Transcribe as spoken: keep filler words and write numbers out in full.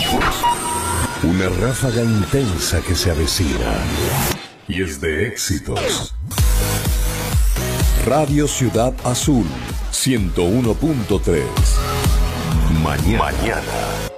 Una ráfaga intensa que se avecina. Y es de éxitos. Radio Ciudad Azul, ciento uno punto tres. Mañana. Mañana.